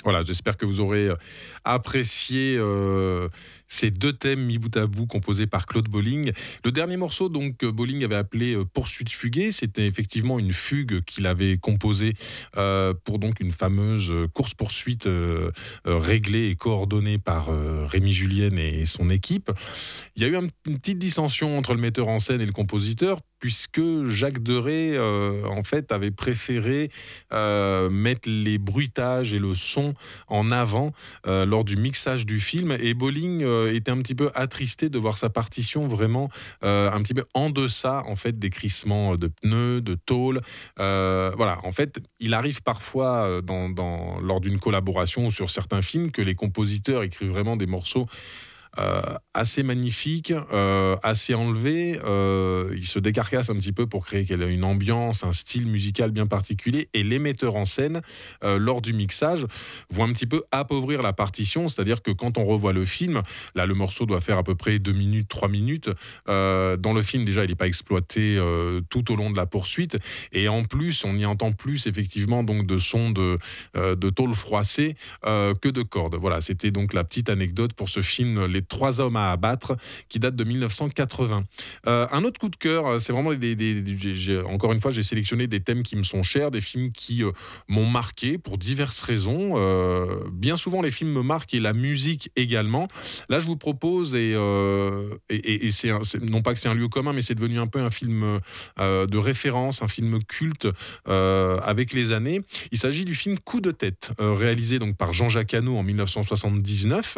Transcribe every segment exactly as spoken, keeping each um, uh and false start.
Voilà, j'espère que vous aurez apprécié euh, ces deux thèmes mis bout à bout composés par Claude Bolling. Le dernier morceau, donc, Bolling avait appelé Poursuite fuguée. C'était effectivement une fugue qu'il avait composée euh, pour donc une fameuse course-poursuite euh, euh, réglée et coordonnée par euh, Rémi Julienne et son équipe. Il y a eu un, une petite dissension entre le metteur en scène et le compositeur, puisque Jacques Deray, euh, en fait, avait préféré euh, mettre les bruitages et le son en avant euh, lors du mixage du film. Et Bolling euh, était un petit peu attristé de voir sa partition vraiment euh, un petit peu en deçà, en fait, des crissements de pneus, de tôle. Euh, voilà, en fait, il arrive parfois, dans, dans, lors d'une collaboration ou sur certains films, que les compositeurs écrivent vraiment des morceaux Euh, assez magnifique, euh, assez enlevé. Euh, il se décarcasse un petit peu pour créer qu'elle a une ambiance, un style musical bien particulier. Et les metteurs en scène, euh, lors du mixage, vont un petit peu appauvrir la partition. C'est-à-dire que quand on revoit le film, là, le morceau doit faire à peu près deux minutes, trois minutes. Euh, dans le film, déjà, il n'est pas exploité euh, tout au long de la poursuite. Et en plus, on y entend plus, effectivement, donc, de sons de, euh, de tôle froissée euh, que de cordes. Voilà, c'était donc la petite anecdote pour ce film, Les Trois hommes à abattre, qui date de dix-neuf cent quatre-vingts. Euh, un autre coup de cœur, c'est vraiment des, des, des j'ai, j'ai, encore une fois, j'ai sélectionné des thèmes qui me sont chers, des films qui euh, m'ont marqué pour diverses raisons. Euh, bien souvent, les films me marquent et la musique également. Là, je vous propose, et, euh, et, et, et c'est, un, c'est non pas que c'est un lieu commun, mais c'est devenu un peu un film euh, de référence, un film culte euh, avec les années. Il s'agit du film Coup de tête, euh, réalisé donc par Jean-Jacques Hano en dix-neuf cent soixante-dix-neuf.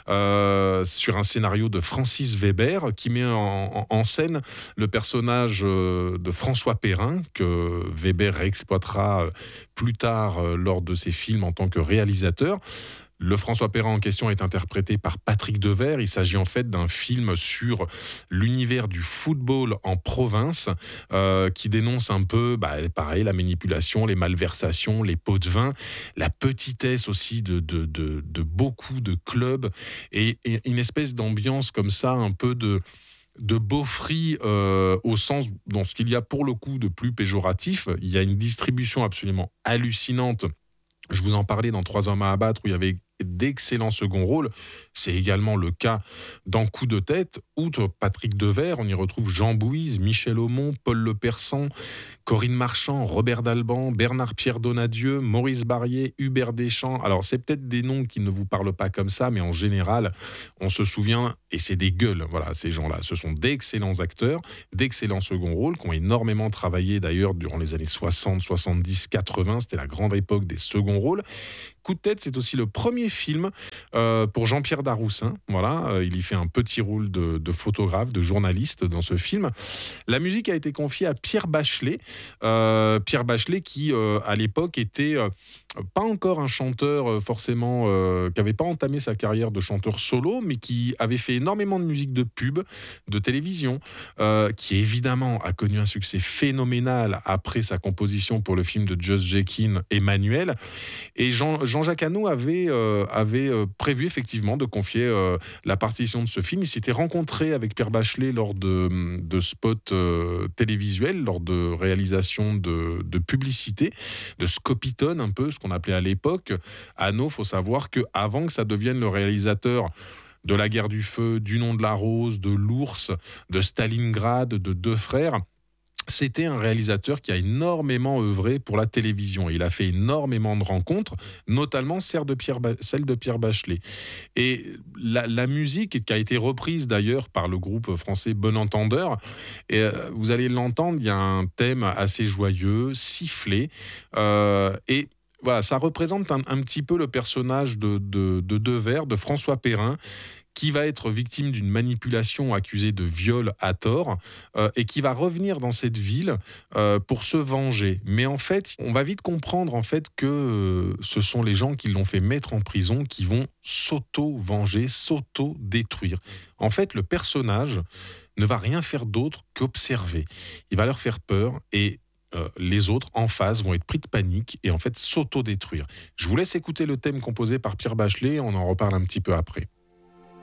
Euh, sur un scénario de Francis Weber qui met en, en, en scène le personnage de François Perrin que Weber réexploitera plus tard lors de ses films en tant que réalisateur. Le François Perrin en question est interprété par Patrick Devers. Il s'agit en fait d'un film sur l'univers du football en province euh, qui dénonce un peu, bah, pareil, la manipulation, les malversations, les pots de vin, la petitesse aussi de, de, de, de beaucoup de clubs et, et une espèce d'ambiance comme ça, un peu de... de beaufry euh, au sens dans ce qu'il y a pour le coup de plus péjoratif. Il y a une distribution absolument hallucinante. Je vous en parlais dans Trois hommes à abattre où il y avait d'excellents second rôles. C'est également le cas dans Coup de tête. Outre Patrick Devers, on y retrouve Jean Bouise, Michel Aumont, Paul Le Persan, Corinne Marchand, Robert Dalban, Bernard-Pierre Donadieu, Maurice Barrier, Hubert Deschamps. Alors, c'est peut-être des noms qui ne vous parlent pas comme ça, mais en général, on se souvient, et c'est des gueules, voilà, ces gens-là. Ce sont d'excellents acteurs, d'excellents second rôles, qui ont énormément travaillé d'ailleurs durant les années soixante, soixante-dix, quatre-vingts. C'était la grande époque des seconds rôles. Coup de tête, c'est aussi le premier film euh, pour Jean-Pierre Daroussin. Voilà, euh, il y fait un petit rôle de, de photographe, de journaliste dans ce film. La musique a été confiée à Pierre Bachelet. Euh, Pierre Bachelet qui, euh, à l'époque, était euh, pas encore un chanteur euh, forcément, euh, qui n'avait pas entamé sa carrière de chanteur solo, mais qui avait fait énormément de musique de pub, de télévision, euh, qui évidemment a connu un succès phénoménal après sa composition pour le film de Just Jekin, Emmanuel. Et Jean, Jean-Jacques Hano avait, euh, avait euh, prévu effectivement de confier euh, la partition de ce film. Il s'était rencontré avec Pierre Bachelet lors de, de spots euh, télévisuels, lors de réalisation de, de publicité, de scopitone un peu, ce qu'on appelait à l'époque. Hano, il faut savoir qu'avant que ça devienne le réalisateur de La Guerre du Feu, du Nom de la Rose, de L'Ours, de Stalingrad, de Deux Frères, c'était un réalisateur qui a énormément œuvré pour la télévision. Il a fait énormément de rencontres, notamment celle de Pierre, ba- celle de Pierre Bachelet. Et la, la musique, qui a été reprise d'ailleurs par le groupe français Bon Entendeur, et euh, vous allez l'entendre, il y a un thème assez joyeux, sifflé, euh, et voilà, ça représente un, un petit peu le personnage de, de, de Devers, de François Perrin, qui va être victime d'une manipulation accusée de viol à tort euh, et qui va revenir dans cette ville euh, pour se venger. Mais en fait, on va vite comprendre en fait que euh, ce sont les gens qui l'ont fait mettre en prison qui vont s'auto-venger, s'auto-détruire. En fait, le personnage ne va rien faire d'autre qu'observer. Il va leur faire peur et euh, les autres en face vont être pris de panique et en fait s'auto-détruire. Je vous laisse écouter le thème composé par Pierre Bachelet, on en reparle un petit peu après.